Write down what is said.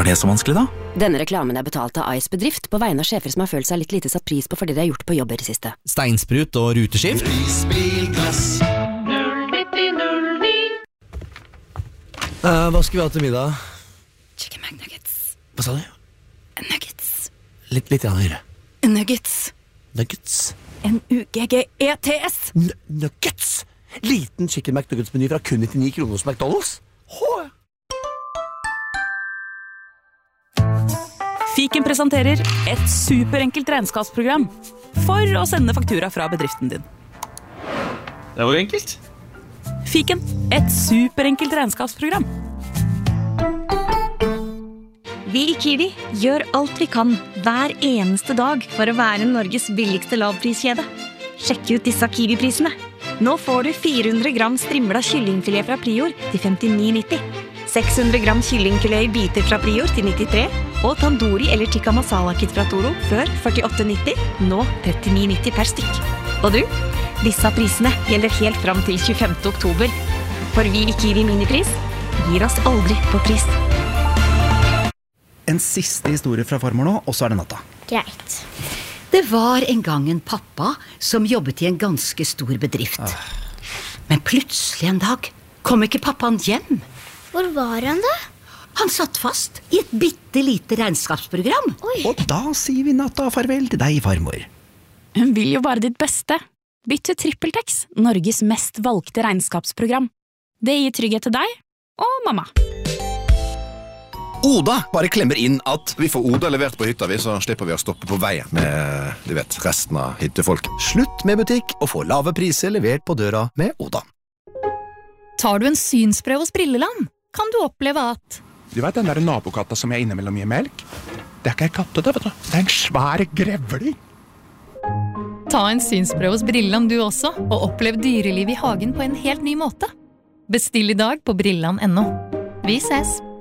Var det så vanskelig da? Denne reklamen betalt av Ice Bedrift på vegne av sjefer som har følt seg litt lite satt pris på for det de har gjort på jobb i det siste. Steinsprut og ruteskift? Prisbilglass 0909. Hva skal vi ha til middag? Chicken McNuggets. Hva sa du? Nuggets. Litt høyere. Nuggets. Nuggets. N-U-G-G-E-T-S. Nuggets! Liten chicken McNuggets-meny fra kun 99 kroner hos McDonald's. Fiken presenterer et superenkelt regnskapsprogram for å sende faktura fra bedriften din. Det var enkelt. Fiken, et superenkelt regnskapsprogram. Vi i Kiwi gjør alt vi kan hver eneste dag for å være Norges billigste lavpriskjede. Sjekk ut disse Kiwi-prisene. Nå får du 400 gram strimla kyllingfilet fra Prior til 59,90. 600 gram kyllingfilet i biter fra Prior til 93, og tandoori eller tikka masala kit fra Toro før 48,90, nå 39,90 per stykk. Og du, disse prisene gjelder helt fram til 25. oktober. For vi i Kiwi Minipris gir oss aldri på pris. En siste historie fra farmor nå, og så det natta. Greit. Det var en gang en pappa som jobbet i en ganske stor bedrift. Men plutselig en dag kom ikke pappaen hjem. Hvor var han da? Han satt fast i et bittelite regnskapsprogram. Oi. Og da sier vi natta farvel til deg, farmor. Hun vil jo bare ditt beste. Bytt til TrippelTex, Norges mest valgte regnskapsprogram. Det gir trygghet til deg og mamma. Oda bare klemmer inn at vi får Oda levert på hytta, så slipper vi å stoppe på veien med, resten av hyttefolk. Slutt med butikk og få lave priser levert på døra med Oda. Tar du en synsprøve hos Brilleland, kan du oppleve at... Du vet den der nabokatta som jeg innimellom gir melk? Det ikke en katte, det, vet du. Det en svær grevling. Ta en synsprøve hos Brilleland du også, og opplev dyreliv i hagen på en helt ny måte. Bestill i dag på brilland.no. Vi ses!